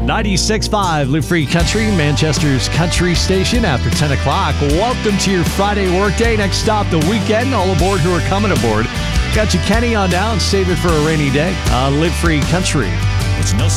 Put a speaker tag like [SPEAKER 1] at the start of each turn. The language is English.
[SPEAKER 1] 96.5 Live Free Country, Manchester's country station after 10 o'clock. Welcome to your Friday workday. Next stop, the weekend. All aboard who are coming aboard. Got you Kenny on down. Save it for a rainy day on Live Free Country.
[SPEAKER 2] It's no